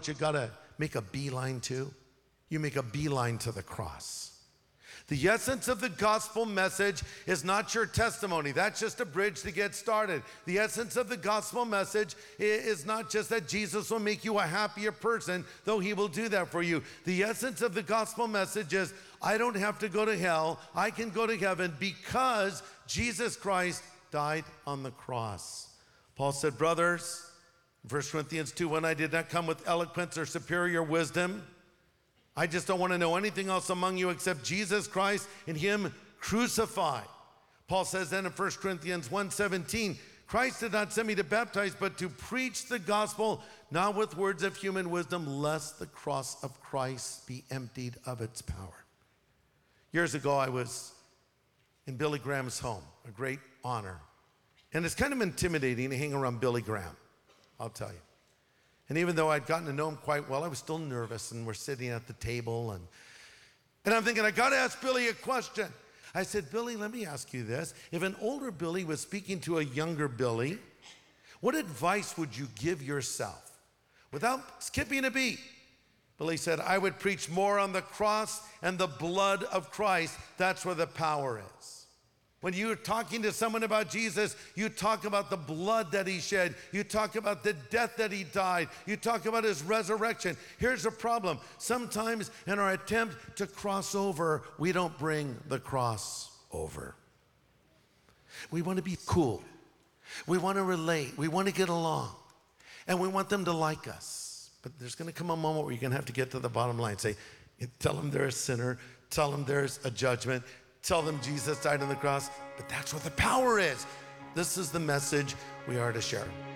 what you gotta make a beeline to? You make a beeline to the cross. The essence of the gospel message is not your testimony. That's just a bridge to get started. The essence of the gospel message is not just that Jesus will make you a happier person, though he will do that for you. The essence of the gospel message is I don't have to go to hell. I can go to heaven because Jesus Christ died on the cross. Paul said, brothers, 1 Corinthians 2, when I did not come with eloquence or superior wisdom, I just don't want to know anything else among you except Jesus Christ and him crucified. Paul says then in 1 Corinthians 1:17, Christ did not send me to baptize, but to preach the gospel, not with words of human wisdom, lest the cross of Christ be emptied of its power. Years ago, I was in Billy Graham's home, a great honor. And it's kind of intimidating to hang around Billy Graham, I'll tell you. And even though I'd gotten to know him quite well, I was still nervous, and we're sitting at the table, and I'm thinking, I gotta ask Billy a question. I said, Billy, let me ask you this. If an older Billy was speaking to a younger Billy, what advice would you give yourself without skipping a beat? Billy said, I would preach more on the cross and the blood of Christ. That's where the power is. When you're talking to someone about Jesus, you talk about the blood that he shed. You talk about the death that he died. You talk about his resurrection. Here's the problem. Sometimes in our attempt to cross over, we don't bring the cross over. We want to be cool. We want to relate. We want to get along. And we want them to like us. But there's going to come a moment where you're going to have to get to the bottom line. Say, tell them they're a sinner. Tell them there's a judgment. Tell them Jesus died on the cross, but that's what the power is. This is the message we are to share.